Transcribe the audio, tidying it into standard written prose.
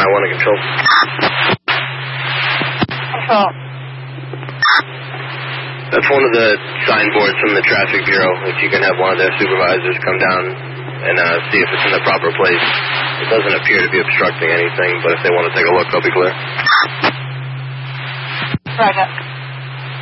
911 to control. Control. That's one of the signboards from the Traffic Bureau, which you can have one of their supervisors come down and see if it's in the proper place. It doesn't appear to be obstructing anything, but if they want to take a look, they'll be clear. Roger.